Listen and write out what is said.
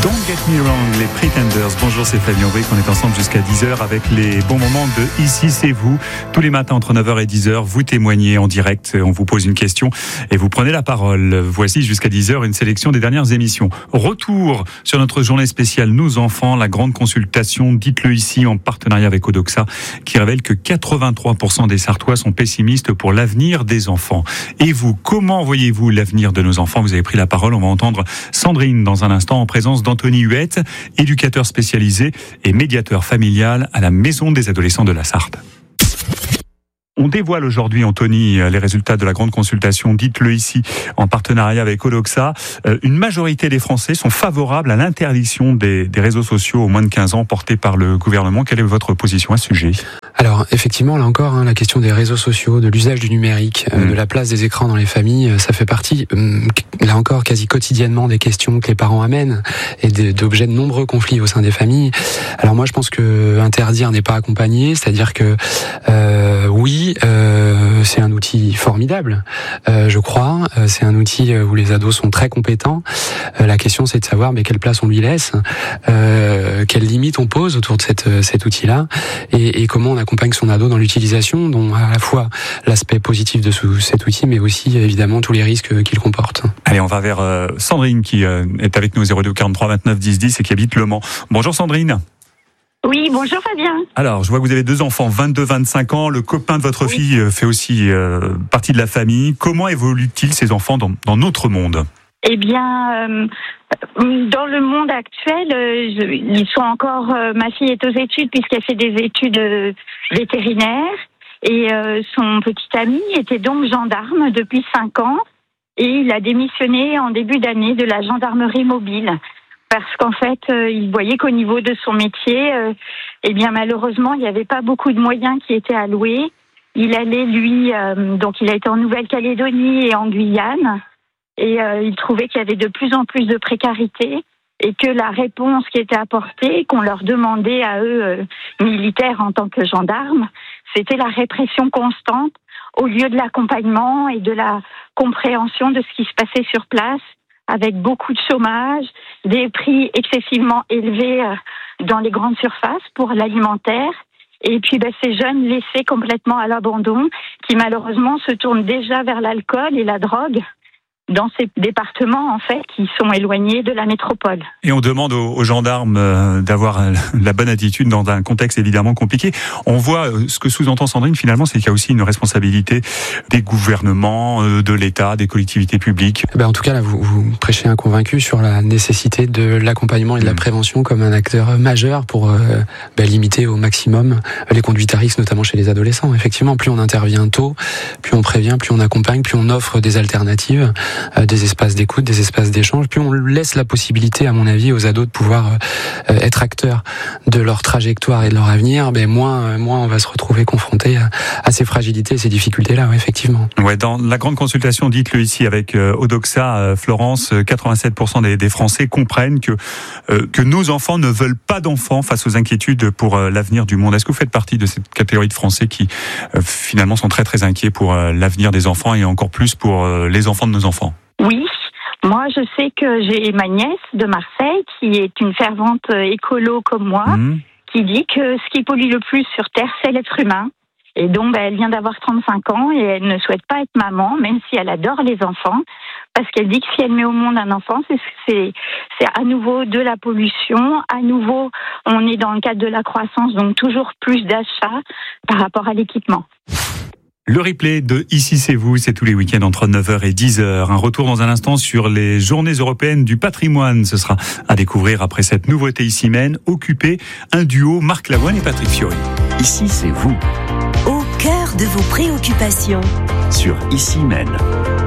Don't Get Me Wrong, les Pretenders. Bonjour, c'est Fabien Bric. On est ensemble jusqu'à 10h avec les bons moments de Ici c'est vous. Tous les matins entre 9h et 10h, vous témoignez en direct. On vous pose une question et vous prenez la parole. Voici jusqu'à 10h une sélection des dernières émissions. Retour sur notre journée spéciale Nos enfants, la grande consultation, dites-le ici, en partenariat avec Odoxa, qui révèle que 83% des Sartois sont pessimistes pour l'avenir des enfants. Et vous, comment voyez-vous l'avenir de nos enfants? Vous avez pris la parole. On va entendre Sandrine dans un instant en présence d'Anthony Huette, éducateur spécialisé et médiateur familial à la Maison des adolescents de la Sarthe. On dévoile aujourd'hui, Anthony, les résultats de la grande consultation, dites-le ici, en partenariat avec Odoxa. Une majorité des Français sont favorables à l'interdiction des réseaux sociaux aux moins de 15 ans portés par le gouvernement. Quelle est votre position à ce sujet? Alors, effectivement, là encore, la question des réseaux sociaux, de l'usage du numérique, de la place des écrans dans les familles, ça fait partie, là encore, quasi quotidiennement des questions que les parents amènent et d'objets de nombreux conflits au sein des familles. Alors moi, je pense que interdire n'est pas accompagné, c'est-à-dire que oui, c'est un outil formidable, je crois. C'est un outil où les ados sont très compétents. La question, c'est de savoir quelle place on lui laisse, quelles limites on pose autour de cet outil-là, et comment on accompagne son ado dans l'utilisation, dont à la fois l'aspect positif de cet outil, mais aussi évidemment tous les risques qu'il comporte. Allez, on va vers Sandrine qui est avec nous, 02 43 29 10 10 et qui habite Le Mans. Bonjour Sandrine. Oui, bonjour Fabien. Alors, je vois que vous avez 2 enfants, 22-25 ans. Le copain de votre fille fait aussi partie de la famille. Comment évoluent-ils ces enfants dans notre monde? Eh bien, dans le monde actuel, ils sont encore. Ma fille est aux études puisqu'elle fait des études vétérinaires et son petit ami était donc gendarme depuis 5 ans et il a démissionné en début d'année de la gendarmerie mobile. Parce qu'en fait, il voyait qu'au niveau de son métier, eh bien malheureusement, il n'y avait pas beaucoup de moyens qui étaient alloués. Il allait, lui, donc il a été en Nouvelle-Calédonie et en Guyane, et il trouvait qu'il y avait de plus en plus de précarité et que la réponse qui était apportée, qu'on leur demandait à eux, militaires en tant que gendarmes, c'était la répression constante au lieu de l'accompagnement et de la compréhension de ce qui se passait sur place, avec beaucoup de chômage, des prix excessivement élevés dans les grandes surfaces pour l'alimentaire, et puis ces jeunes laissés complètement à l'abandon, qui malheureusement se tournent déjà vers l'alcool et la drogue dans ces départements en fait qui sont éloignés de la métropole. Et on demande aux gendarmes d'avoir la bonne attitude dans un contexte évidemment compliqué. On voit ce que sous-entend Sandrine finalement, c'est qu'il y a aussi une responsabilité des gouvernements, de l'État, des collectivités publiques. En tout cas là, vous prêchez un convaincu sur la nécessité de l'accompagnement et de la prévention comme un acteur majeur pour limiter au maximum les conduites à risque, notamment chez les adolescents. Effectivement, plus on intervient tôt, plus on prévient, plus on accompagne, plus on offre des alternatives, des espaces d'écoute, des espaces d'échange, puis on laisse la possibilité, à mon avis, aux ados de pouvoir être acteurs de leur trajectoire et de leur avenir, moins on va se retrouver confronté à ces fragilités, ces difficultés-là, effectivement. Ouais, dans la grande consultation, dites-le ici avec Odoxa, Florence, 87% des Français comprennent que nos enfants ne veulent pas d'enfants face aux inquiétudes pour l'avenir du monde. Est-ce que vous faites partie de cette catégorie de Français qui finalement sont très très inquiets pour l'avenir des enfants et encore plus pour les enfants de nos enfants? Oui, moi je sais que j'ai ma nièce de Marseille qui est une fervente écolo comme moi, qui dit que ce qui pollue le plus sur Terre, c'est l'être humain. Et donc elle vient d'avoir 35 ans et elle ne souhaite pas être maman, même si elle adore les enfants, parce qu'elle dit que si elle met au monde un enfant, c'est à nouveau de la pollution, à nouveau on est dans le cadre de la croissance, donc toujours plus d'achats par rapport à l'équipement. Le replay de Ici c'est vous, c'est tous les week-ends entre 9h et 10h. Un retour dans un instant sur les journées européennes du patrimoine. Ce sera à découvrir après cette nouveauté ici même, Occupé, un duo Marc Lavoine et Patrick Fiori. Ici c'est vous. Au cœur de vos préoccupations. Sur Ici même.